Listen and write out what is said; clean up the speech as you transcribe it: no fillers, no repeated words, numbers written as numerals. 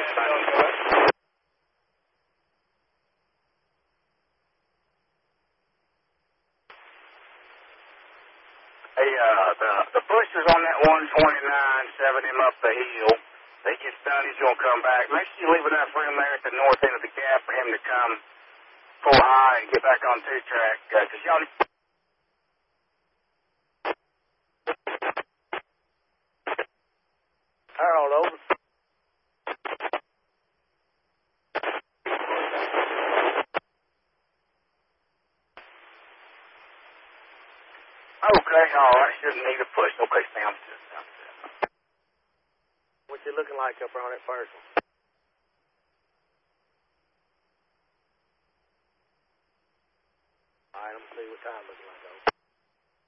Hey, the pushers on that 129 7 him up the hill. They get done, he's going to come back. Make sure you leave enough room there at the north end of the gap for him to come full high and get back on two-track. Because y'all... Harold, over. Okay, all right. Shouldn't need a push. Okay, sounds good. What you looking like up on that first one? All right, I'm going to see what time looking like.